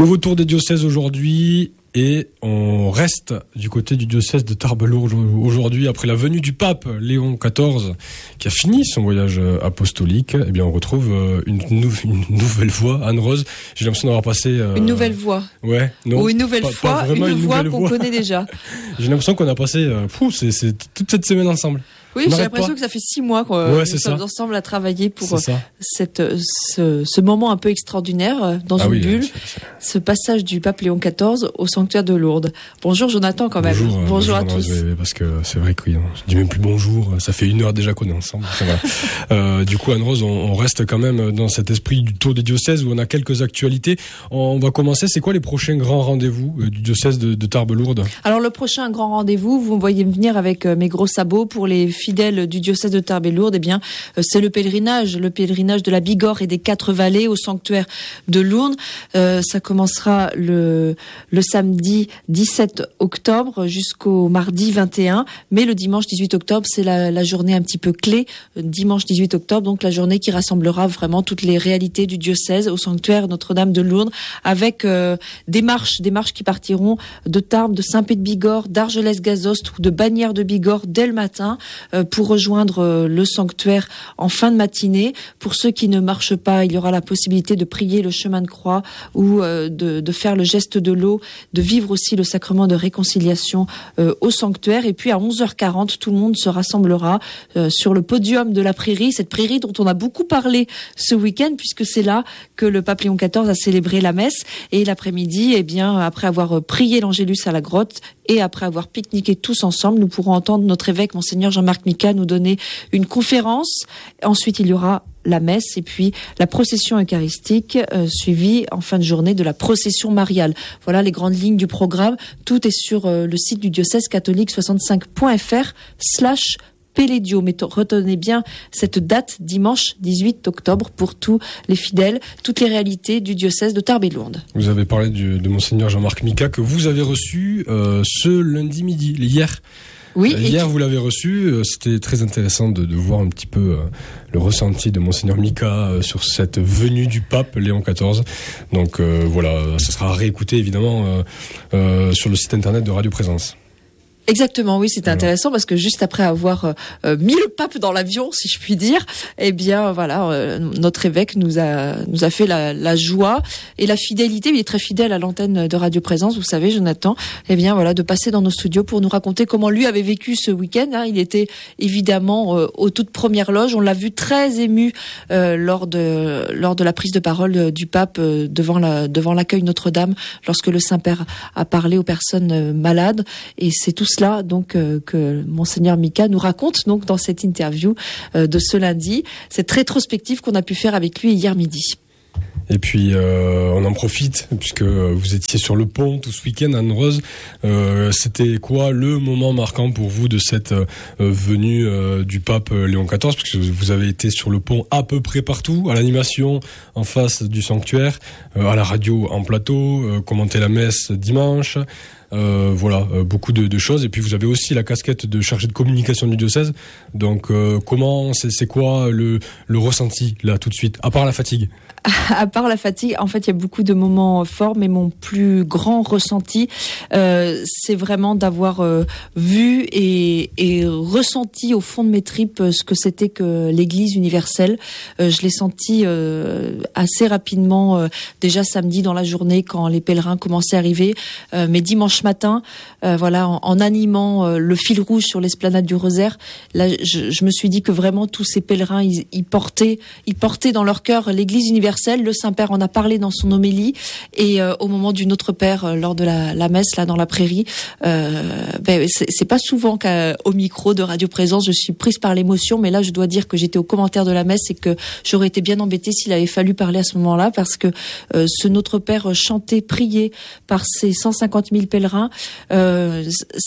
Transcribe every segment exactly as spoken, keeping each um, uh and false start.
Nouveau tour des diocèses aujourd'hui. Et on reste du côté du diocèse de Tarbes-Lourdes aujourd'hui, après la venue du pape Léon quatorze, qui a fini son voyage apostolique. Eh bien, on retrouve une, nou- une nouvelle voix, Anne-Rose. J'ai l'impression d'avoir passé... Euh... Une nouvelle voix. Ouais, non. Ou une nouvelle pas, fois, pas une, une voix qu'on voix. connaît déjà. J'ai l'impression qu'on a passé euh, pfff, c'est, c'est toute cette semaine ensemble. Oui, j'ai l'impression pas. que ça fait six mois qu'on ouais, nous c'est sommes ça. ensemble à travailler pour cette, ce, ce moment un peu extraordinaire dans ah une oui, bulle, c'est, c'est... ce passage du pape Léon quatorze au sanctuaire de Lourdes. Bonjour Jonathan quand même. Bonjour, bonjour, bonjour à tous. Ouais, parce que c'est vrai que oui, je dis même plus bonjour, ça fait une heure déjà qu'on est ensemble. Voilà. euh, du coup, Anne-Rose, on, on reste quand même dans cet esprit du tour des diocèses où on a quelques actualités. On va commencer, c'est quoi les prochains grands rendez-vous euh, du diocèse de, de Tarbes-Lourdes ? Alors le prochain grand rendez-vous, vous me voyez venir avec euh, mes gros sabots pour les fidèles du diocèse de Tarbes-Lourdes, eh bien, euh, c'est le pèlerinage, le pèlerinage de la Bigorre et des Quatre Vallées au sanctuaire de Lourdes. Euh, ça commencera le, le samedi dix-sept octobre jusqu'au mardi vingt et un, mais le dimanche dix-huit octobre, c'est la, la journée un petit peu clé, dimanche dix-huit octobre, donc la journée qui rassemblera vraiment toutes les réalités du diocèse au sanctuaire Notre-Dame de Lourdes, avec euh, des marches, des marches qui partiront de Tarbes, de Saint-Pé-de-Bigorre, d'Argelès-Gazost ou de Bagnères de Bigorre dès le matin euh, pour rejoindre le sanctuaire en fin de matinée. Pour ceux qui ne marchent pas, il y aura la possibilité de prier le chemin de croix ou euh, de, de faire le geste de l'eau, de vivre aussi le sacrement de réconciliation euh, au sanctuaire. Et puis à onze heures quarante, tout le monde se rassemblera euh, sur le podium de la prairie, cette prairie dont on a beaucoup parlé ce week-end, puisque c'est là que le pape Léon quatorze a célébré la messe. Et l'après-midi, eh bien, après avoir prié l'Angélus à la grotte et après avoir pique-niqué tous ensemble, nous pourrons entendre notre évêque, Monseigneur Jean-Marc Mika, nous donner une conférence. Ensuite, il y aura la messe et puis la procession eucharistique euh, suivie en fin de journée de la procession mariale. Voilà les grandes lignes du programme. Tout est sur euh, le site du diocèse catholique soixante-cinq point f r slash Pélédio. Mais retenez bien cette date, dimanche dix-huit octobre, pour tous les fidèles, toutes les réalités du diocèse de Tarbes-Lourdes. Vous avez parlé du, de Monseigneur Jean-Marc Mika que vous avez reçu euh, ce lundi midi, hier. Oui, euh, hier, qui... vous l'avez reçu. Euh, c'était très intéressant de, de voir un petit peu euh, le ressenti de Monseigneur Mika euh, sur cette venue du pape Léon quatorze. Donc euh, voilà, ça sera réécouté évidemment euh, euh, sur le site internet de Radio Présence. Exactement, oui, c'était intéressant parce que juste après avoir euh, mis le pape dans l'avion, si je puis dire, eh bien voilà, euh, notre évêque nous a nous a fait la, la joie et la fidélité. Il est très fidèle à l'antenne de Radio Présence, vous savez, Jonathan. Eh bien voilà, de passer dans nos studios pour nous raconter comment lui avait vécu ce week-end. Hein. Il était évidemment euh, aux toutes premières loges. On l'a vu très ému euh, lors de lors de la prise de parole du pape euh, devant la devant l'accueil Notre-Dame, lorsque le Saint-Père a parlé aux personnes euh, malades. Et c'est tout cela donc euh, que Monseigneur Mika nous raconte donc dans cette interview euh, de ce lundi, cette rétrospective qu'on a pu faire avec lui hier midi. Et puis euh, on en profite puisque vous étiez sur le pont tout ce week-end, Anne-Rose. Euh, c'était quoi le moment marquant pour vous de cette euh, venue euh, du pape Léon quatorze, parce que vous avez été sur le pont à peu près partout, à l'animation en face du sanctuaire, euh, à la radio en plateau, euh, commenter la messe dimanche. Euh, voilà, euh, beaucoup de, de choses. Et puis vous avez aussi la casquette de chargé de communication du diocèse. Donc euh, comment, c'est, c'est quoi le, le ressenti là tout de suite, à part la fatigue? À part la fatigue, en fait, il y a beaucoup de moments forts, mais mon plus grand ressenti, euh, c'est vraiment d'avoir euh, vu et, et ressenti au fond de mes tripes ce que c'était que l'Église universelle. Euh, je l'ai senti euh, assez rapidement, euh, déjà samedi dans la journée, quand les pèlerins commençaient à arriver, euh, mais dimanche matin, euh, voilà, en, en animant euh, le fil rouge sur l'esplanade du Rosaire, là, je, je me suis dit que vraiment tous ces pèlerins, ils, ils portaient, ils portaient dans leur cœur l'Église universelle. Le Saint-Père en a parlé dans son homélie et euh, au moment du Notre Père euh, lors de la, la messe là dans la prairie, euh, ben, c'est, c'est pas souvent qu'au micro de Radio Présence je suis prise par l'émotion, mais là je dois dire que j'étais au commentaire de la messe et que j'aurais été bien embêtée s'il avait fallu parler à ce moment-là, parce que euh, ce Notre Père chanté, prié par ces cent cinquante mille pèlerins, euh,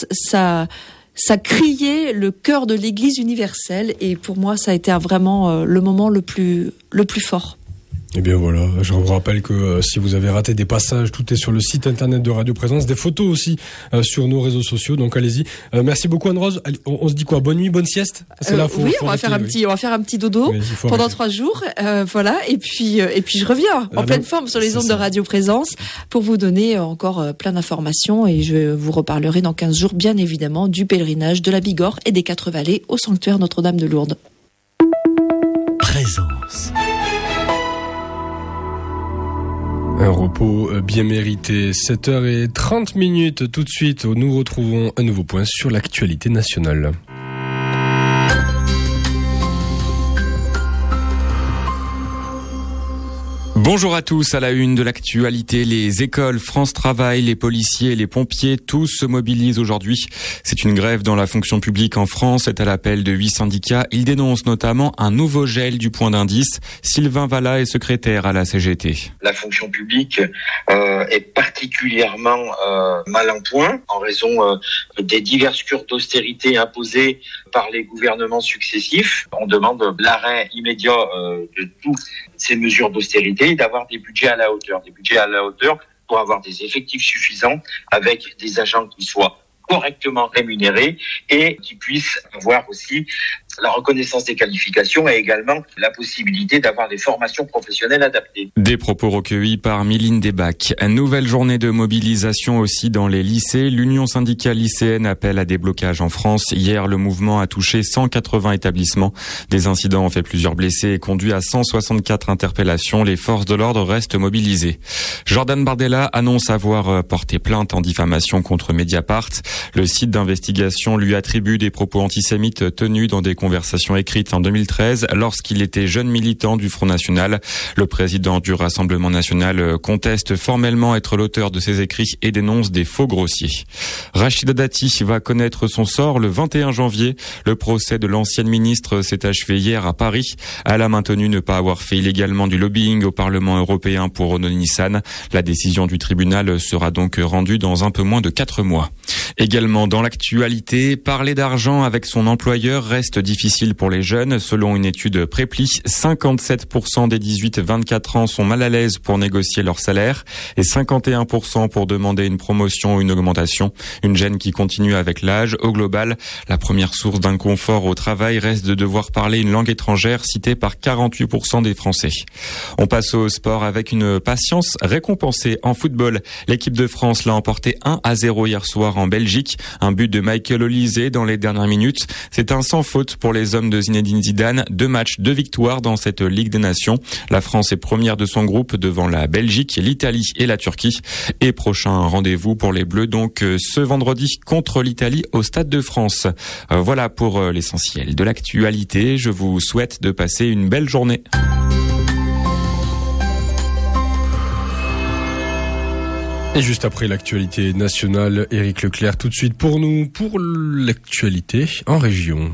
ça ça criait le cœur de l'Église universelle, et pour moi ça a été vraiment euh, le moment le plus le plus fort. Eh bien voilà, je vous rappelle que euh, si vous avez raté des passages, tout est sur le site internet de Radio Présence, des photos aussi euh, sur nos réseaux sociaux, donc allez-y. Euh, merci beaucoup Anne-Rose. Allez, on, on se dit quoi, bonne nuit, bonne sieste. C'est euh, là, faut, oui, faut on va faire un oui. petit, on va faire un petit dodo oui, pendant arrêter. trois jours, euh, voilà. Et puis, euh, et puis je reviens en ah, pleine ben, forme sur les ondes ça. de Radio Présence pour vous donner encore euh, plein d'informations et je vous reparlerai dans quinze jours, bien évidemment, du pèlerinage de la Bigorre et des Quatre Vallées au sanctuaire Notre-Dame de Lourdes. Présence. Un repos bien mérité, sept heures trente minutes tout de suite, nous retrouvons un nouveau point sur l'actualité nationale. Bonjour à tous, à la une de l'actualité, les écoles, France Travail, les policiers, les pompiers, tous se mobilisent aujourd'hui. C'est une grève dans la fonction publique en France, c'est à l'appel de huit syndicats. Ils dénoncent notamment un nouveau gel du point d'indice. Sylvain Vallat est secrétaire à la C G T. La fonction publique euh, est particulièrement euh, mal en point en raison euh, des diverses cures d'austérité imposées par les gouvernements successifs. On demande l'arrêt immédiat euh, de toutes ces mesures d'austérité et d'avoir des budgets à la hauteur, des budgets à la hauteur pour avoir des effectifs suffisants avec des agents qui soient correctement rémunérés et qui puissent avoir aussi la reconnaissance des qualifications et également la possibilité d'avoir des formations professionnelles adaptées. Des propos recueillis par Mylène Desbacs. Une nouvelle journée de mobilisation aussi dans les lycées. L'Union syndicale lycéenne appelle à des blocages en France. Hier, le mouvement a touché cent quatre-vingts établissements. Des incidents ont fait plusieurs blessés et conduit à cent soixante-quatre interpellations. Les forces de l'ordre restent mobilisées. Jordan Bardella annonce avoir porté plainte en diffamation contre Mediapart. Le site d'investigation lui attribue des propos antisémites tenus dans des conversation écrite en deux mille treize lorsqu'il était jeune militant du Front National. Le président du Rassemblement National conteste formellement être l'auteur de ces écrits et dénonce des faux grossiers. Rachida Dati va connaître son sort le vingt et un janvier. Le procès de l'ancienne ministre s'est achevé hier à Paris. Elle a maintenu ne pas avoir fait illégalement du lobbying au Parlement européen pour Renault-Nissan. La décision du tribunal sera donc rendue dans un peu moins de quatre mois. Également dans l'actualité, parler d'argent avec son employeur reste difficile pour les jeunes. Selon une étude Prépli, cinquante-sept pour cent des dix-huit vingt-quatre ans sont mal à l'aise pour négocier leur salaire et cinquante et un pour cent pour demander une promotion ou une augmentation. Une gêne qui continue avec l'âge. Au global, la première source d'inconfort au travail reste de devoir parler une langue étrangère, citée par quarante-huit pour cent des Français. On passe au sport avec une patience récompensée en football. L'équipe de France l'a emporté un à zéro hier soir en Belgique. Un but de Michael Olise dans les dernières minutes. C'est un sans faute pour les hommes de Zinedine Zidane. Deux matchs, deux victoires dans cette Ligue des Nations. La France est première de son groupe devant la Belgique, l'Italie et la Turquie. Et prochain rendez-vous pour les Bleus donc ce vendredi contre l'Italie au Stade de France. Voilà pour l'essentiel de l'actualité. Je vous souhaite de passer une belle journée. Et juste après l'actualité nationale, Éric Leclerc tout de suite pour nous, pour l'actualité en région.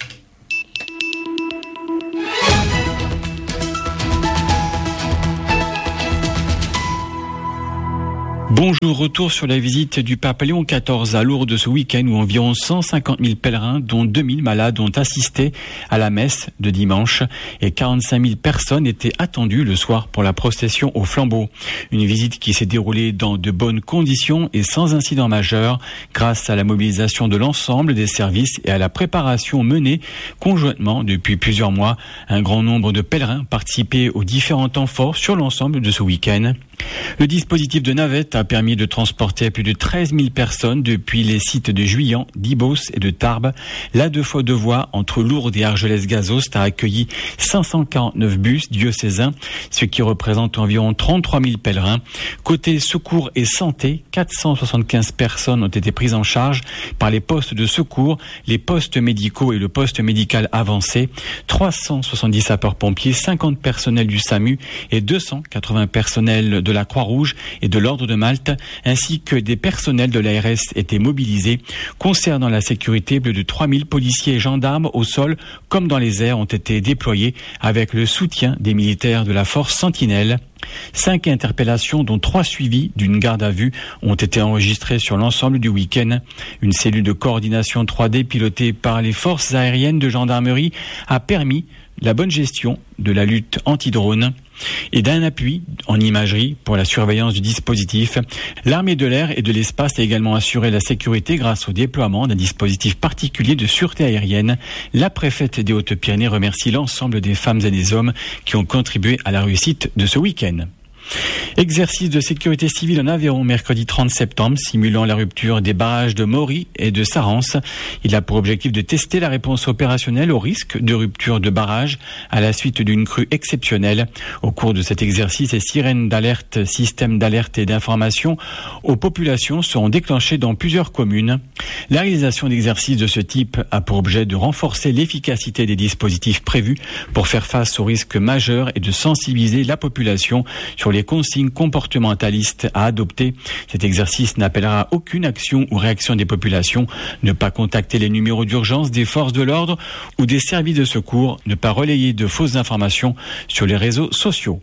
Bonjour, retour sur la visite du pape Léon quatorze à Lourdes ce week-end où environ cent cinquante mille pèlerins, dont deux mille malades, ont assisté à la messe de dimanche et quarante-cinq mille personnes étaient attendues le soir pour la procession au flambeau. Une visite qui s'est déroulée dans de bonnes conditions et sans incident majeur grâce à la mobilisation de l'ensemble des services et à la préparation menée conjointement depuis plusieurs mois. Un grand nombre de pèlerins participaient aux différents temps forts sur l'ensemble de ce week-end. Le dispositif de navette a permis de transporter plus de treize mille personnes depuis les sites de Juillan, d'Ibos et de Tarbes. La deux fois deux voies entre Lourdes et Argelès-Gazost a accueilli cinq cent quarante-neuf bus diocésains, ce qui représente environ trente-trois mille pèlerins. Côté secours et santé, quatre cent soixante-quinze personnes ont été prises en charge par les postes de secours, les postes médicaux et le poste médical avancé. trois cent soixante-dix sapeurs-pompiers, cinquante personnels du SAMU et deux cent quatre-vingts personnels de la Croix-Rouge et de l'Ordre de Malte, ainsi que des personnels de l'A R S étaient mobilisés. Concernant la sécurité, plus de trois mille policiers et gendarmes au sol comme dans les airs ont été déployés avec le soutien des militaires de la force Sentinelle. Cinq interpellations, dont trois suivis d'une garde à vue, ont été enregistrées sur l'ensemble du week-end. Une cellule de coordination trois D pilotée par les forces aériennes de gendarmerie a permis la bonne gestion de la lutte anti-drone. et d'un appui en imagerie pour la surveillance du dispositif. L'armée de l'air et de l'espace a également assuré la sécurité grâce au déploiement d'un dispositif particulier de sûreté aérienne. La préfète des Hautes-Pyrénées remercie l'ensemble des femmes et des hommes qui ont contribué à la réussite de ce week-end. Exercice de sécurité civile en Aveyron mercredi trente septembre, simulant la rupture des barrages de Maury et de Sarance. Il a pour objectif de tester la réponse opérationnelle au risque de rupture de barrage à la suite d'une crue exceptionnelle. Au cours de cet exercice, les sirènes d'alerte, systèmes d'alerte et d'information aux populations seront déclenchées dans plusieurs communes. La réalisation d'exercices de ce type a pour objet de renforcer l'efficacité des dispositifs prévus pour faire face aux risques majeurs et de sensibiliser la population sur les consignes comportementalistes à adopter. Cet exercice n'appellera aucune action ou réaction des populations. Ne pas contacter les numéros d'urgence des forces de l'ordre ou des services de secours. Ne pas relayer de fausses informations sur les réseaux sociaux.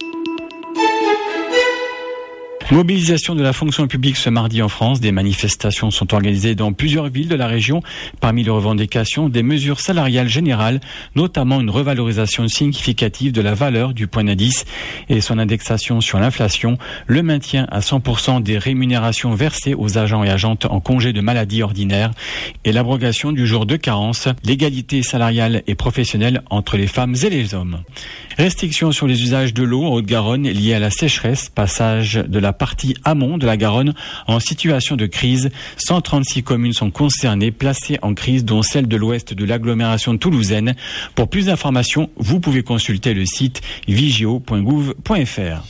Mobilisation de la fonction publique ce mardi en France. Des manifestations sont organisées dans plusieurs villes de la région. Parmi les revendications, des mesures salariales générales, notamment une revalorisation significative de la valeur du point d'indice et son indexation sur l'inflation, le maintien à cent pour cent des rémunérations versées aux agents et agentes en congé de maladie ordinaire et l'abrogation du jour de carence, l'égalité salariale et professionnelle entre les femmes et les hommes. Restrictions sur les usages de l'eau en Haute-Garonne liées à la sécheresse, passage de la partie amont de la Garonne en situation de crise. cent trente-six communes sont concernées, placées en crise, dont celle de l'ouest de l'agglomération toulousaine. Pour plus d'informations, vous pouvez consulter le site vigio point gouv point f r.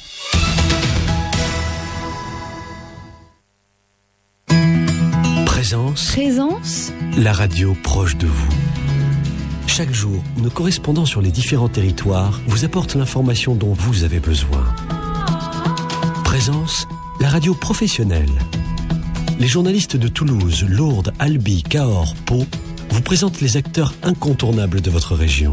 Présence. Présence. La radio proche de vous. Chaque jour, nos correspondants sur les différents territoires vous apportent l'information dont vous avez besoin. Présence, la radio professionnelle. Les journalistes de Toulouse, Lourdes, Albi, Cahors, Pau vous présentent les acteurs incontournables de votre région.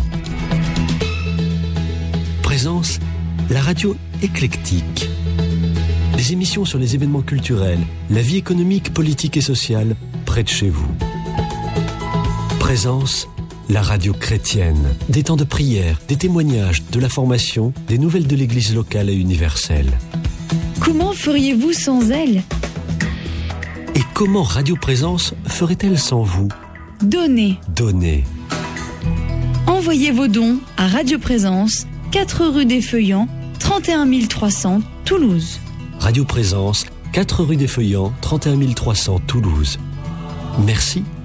Présence, la radio éclectique. Des émissions sur les événements culturels, la vie économique, politique et sociale près de chez vous. Présence, la radio chrétienne. Des temps de prière, des témoignages, de la formation, des nouvelles de l'église locale et universelle. Comment feriez-vous sans elle ? Et comment Radio Présence ferait-elle sans vous ? Donnez. Donnez. Envoyez vos dons à Radio Présence, quatre rue des Feuillants, trente et un mille trois cents, Toulouse. Radio Présence, quatre rue des Feuillants, trente et un mille trois cents, Toulouse. Merci